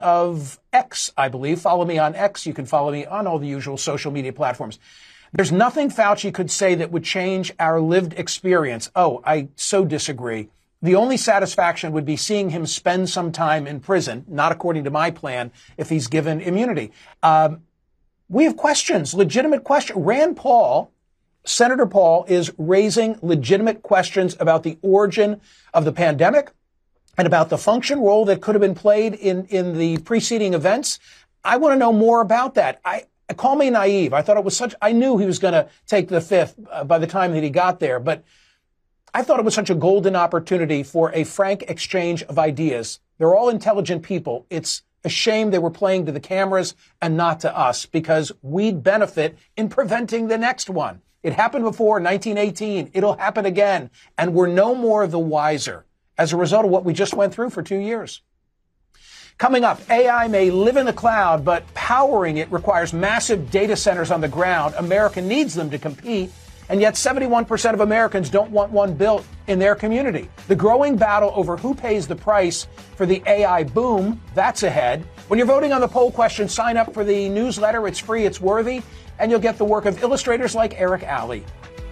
of X, I believe. Follow me on X. You can follow me on all the usual social media platforms. There's nothing Fauci could say that would change our lived experience. Oh, I so disagree. The only satisfaction would be seeing him spend some time in prison, not according to my plan, if he's given immunity. We have questions, legitimate questions. Rand Paul, Senator Paul, is raising legitimate questions about the origin of the pandemic and about the function role that could have been played in the preceding events. I want to know more about that. Call me naive. I knew he was going to take the fifth by the time that he got there, but I thought it was such a golden opportunity for a frank exchange of ideas. They're all intelligent people. It's a shame they were playing to the cameras and not to us, because we'd benefit in preventing the next one. It happened before, 1918. It'll happen again. And we're no more the wiser as a result of what we just went through for 2 years. Coming up, AI may live in the cloud, but powering it requires massive data centers on the ground. America needs them to compete. And yet 71% of Americans don't want one built in their community. The growing battle over who pays the price for the AI boom, that's ahead. When you're voting on the poll question, sign up for the newsletter. It's free, it's worthy, and you'll get the work of illustrators like Eric Alley.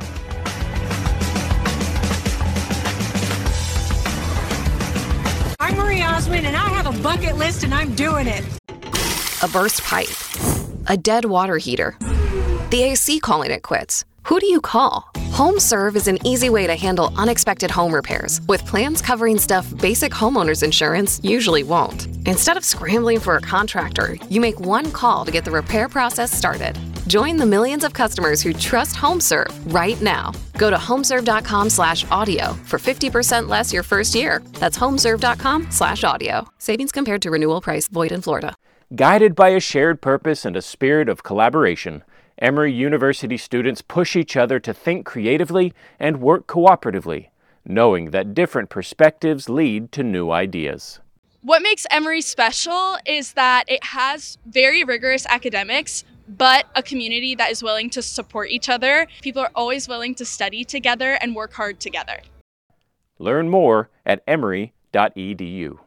I'm Marie Osmond, and I have a bucket list, and I'm doing it. A burst pipe. A dead water heater. The AC calling it quits. Who do you call? HomeServe is an easy way to handle unexpected home repairs, with plans covering stuff basic homeowners insurance usually won't. Instead of scrambling for a contractor, you make one call to get the repair process started. Join the millions of customers who trust HomeServe right now. Go to homeserve.com/audio for 50% less your first year. That's homeserve.com/audio. Savings compared to renewal price, void in Florida. Guided by a shared purpose and a spirit of collaboration, Emory University students push each other to think creatively and work cooperatively, knowing that different perspectives lead to new ideas. What makes Emory special is that it has very rigorous academics, but a community that is willing to support each other. People are always willing to study together and work hard together. Learn more at emory.edu.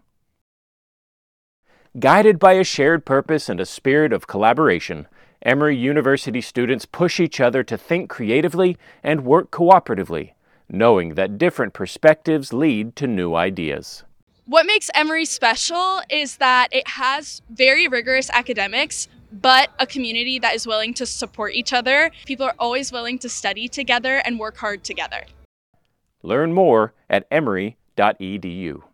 Guided by a shared purpose and a spirit of collaboration, Emory University students push each other to think creatively and work cooperatively, knowing that different perspectives lead to new ideas. What makes Emory special is that it has very rigorous academics, but a community that is willing to support each other. People are always willing to study together and work hard together. Learn more at emory.edu.